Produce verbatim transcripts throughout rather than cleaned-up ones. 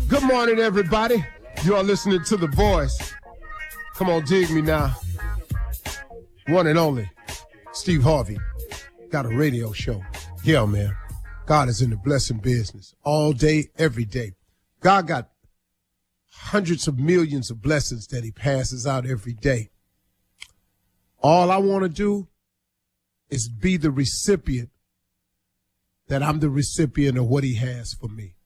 Good morning, everybody. You are listening to The Voice. Come on, dig me now. One and only, Steve Harvey, got a radio show. Yeah, man. God is in the blessing business all day, every day. God got hundreds of millions of blessings that he passes out every day. All I want to do is be the recipient, that I'm the recipient of what he has for me.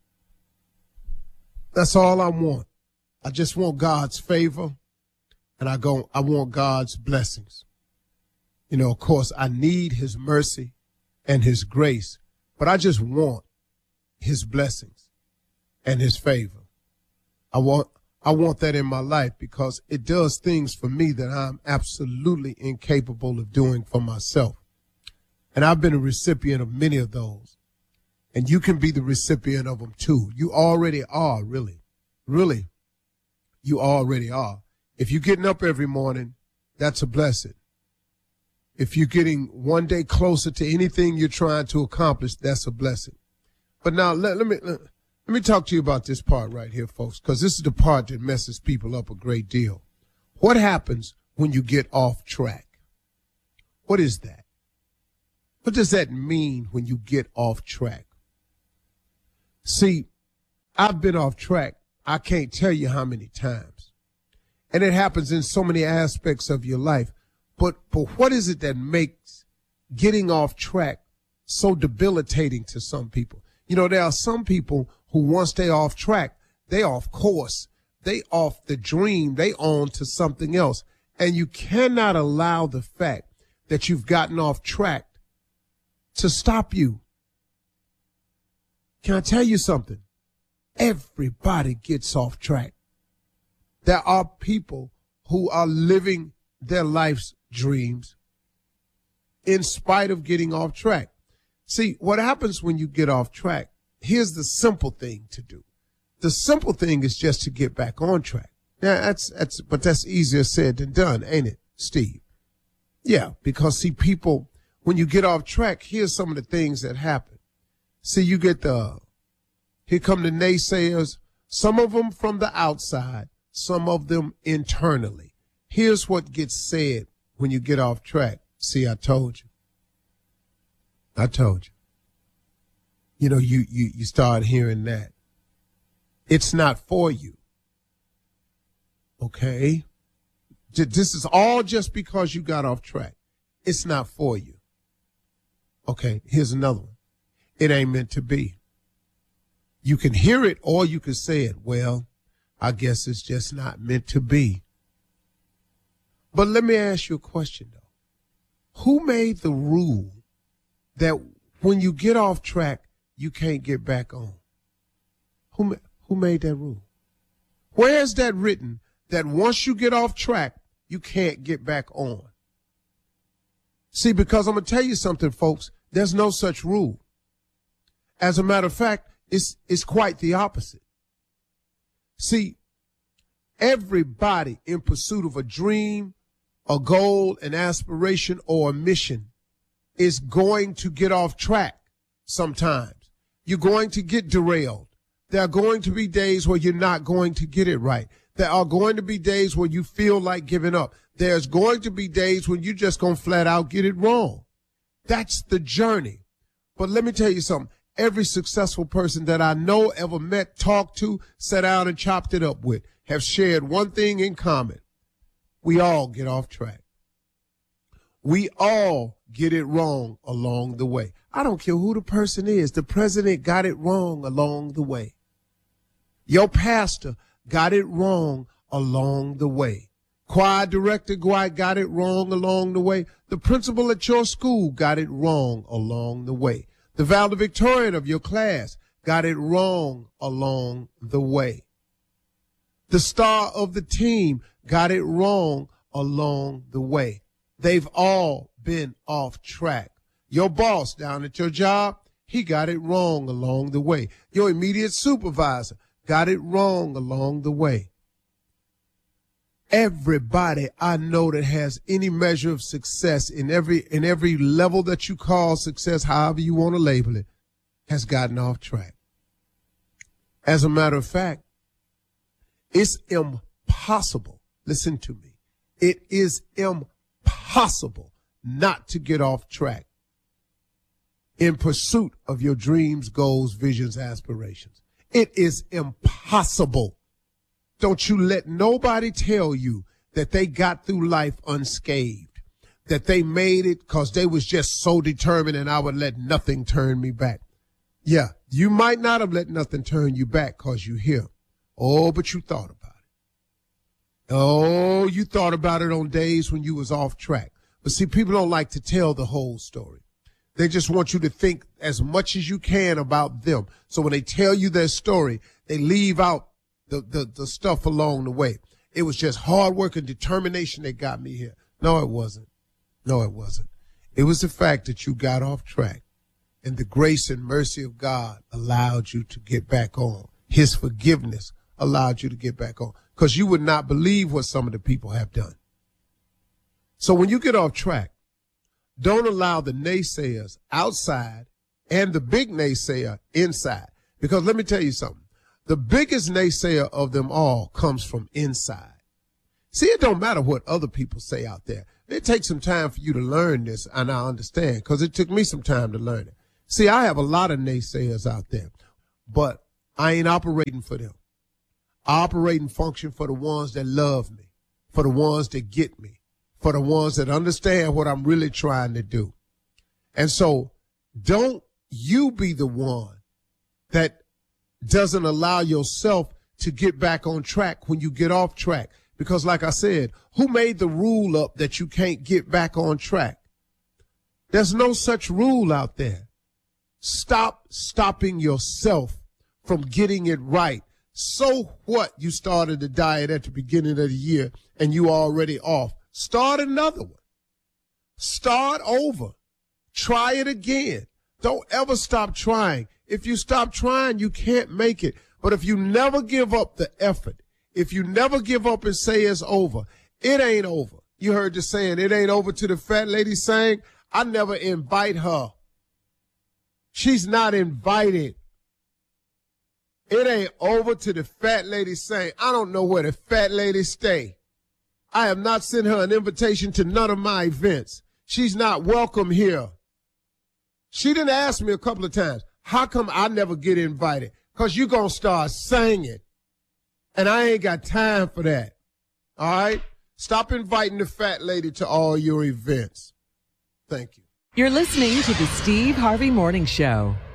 That's all I want. I just want God's favor, and I go, I want God's blessings. You know, of course, I need his mercy and his grace, but I just want his blessings and his favor. I want, I want that in my life because it does things for me that I'm absolutely incapable of doing for myself. And I've been a recipient of many of those. And you can be the recipient of them too. You already are, really. Really, you already are. If you're getting up every morning, that's a blessing. If you're getting one day closer to anything you're trying to accomplish, that's a blessing. But now let, let me let, let me talk to you about this part right here, folks, because this is the part that messes people up a great deal. What happens when you get off track? What is that? What does that mean when you get off track? See, I've been off track. I can't tell you how many times. And it happens in so many aspects of your life. But, but what is it that makes getting off track so debilitating to some people? You know, there are some people who once they off track, they off course, they off the dream, they on to something else. And you cannot allow the fact that you've gotten off track to stop you. Can I tell you something? Everybody gets off track. There are people who are living their life's dreams in spite of getting off track. See, what happens when you get off track, here's the simple thing to do. The simple thing is just to get back on track. Now, that's, that's, but that's easier said than done, ain't it, Steve? Yeah, because see, people, when you get off track, here's some of the things that happen. See, you get the, here come the naysayers, some of them from the outside, some of them internally. Here's what gets said when you get off track. See, I told you. I told you. You know, you, you, you start hearing that. It's not for you. Okay? This is all just because you got off track. It's not for you. Okay, here's another one. It ain't meant to be. You can hear it or you can say it. Well, I guess it's just not meant to be. But let me ask you a question, though. Who made the rule that when you get off track, you can't get back on? Who, who made that rule? Where is that written that once you get off track, you can't get back on? See, because I'm going to tell you something, folks. There's no such rule. As a matter of fact, it's, it's quite the opposite. See, everybody in pursuit of a dream, a goal, an aspiration, or a mission is going to get off track sometimes. You're going to get derailed. There are going to be days where you're not going to get it right. There are going to be days where you feel like giving up. There's going to be days when you're just going to flat out get it wrong. That's the journey. But let me tell you something. Every successful person that I know, ever met, talked to, sat down and chopped it up with, have shared one thing in common. We all get off track. We all get it wrong along the way. I don't care who the person is. The president got it wrong along the way. Your pastor got it wrong along the way. Choir director got it wrong along the way. The principal at your school got it wrong along the way. The valedictorian of your class got it wrong along the way. The star of the team got it wrong along the way. They've all been off track. Your boss down at your job, he got it wrong along the way. Your immediate supervisor got it wrong along the way. Everybody I know that has any measure of success in every in every level that you call success, however you want to label it, has gotten off track. As a matter of fact, It's impossible. Listen to me. It is impossible not to get off track in pursuit of your dreams, goals, visions, aspirations. It is impossible. Don't you let nobody tell you that they got through life unscathed, that they made it because they was just so determined and I would let nothing turn me back. Yeah, you might not have let nothing turn you back because you're here. Oh, but you thought about it. Oh, you thought about it on days when you was off track. But see, people don't like to tell the whole story. They just want you to think as much as you can about them. So when they tell you their story, they leave out the, the, the stuff along the way. It was just hard work and determination that got me here. No, it wasn't. No, it wasn't. It was the fact that you got off track and the grace and mercy of God allowed you to get back on. His forgiveness allowed you to get back on because you would not believe what some of the people have done. So when you get off track, don't allow the naysayers outside and the big naysayer inside. Because let me tell you something. The biggest naysayer of them all comes from inside. See, it don't matter what other people say out there. It takes some time for you to learn this, and I understand, because it took me some time to learn it. See, I have a lot of naysayers out there, but I ain't operating for them. I operate and function for the ones that love me, for the ones that get me, for the ones that understand what I'm really trying to do. And so don't you be the one that doesn't allow yourself to get back on track when you get off track. Because like I said, who made the rule up that you can't get back on track? There's no such rule out there. Stop stopping yourself from getting it right. So what? You started the diet at the beginning of the year and you already off. Start another one. Start over. Try it again. Don't ever stop trying. If you stop trying, you can't make it. But if you never give up the effort, if you never give up and say it's over, it ain't over. You heard the saying, it ain't over to the fat lady saying, I never invite her. She's not invited. It ain't over to the fat lady saying, I don't know where the fat lady stay. I have not sent her an invitation to none of my events. She's not welcome here. She didn't ask me a couple of times, how come I never get invited? Because you're going to start singing. And I ain't got time for that. All right? Stop inviting the fat lady to all your events. Thank you. You're listening to the Steve Harvey Morning Show.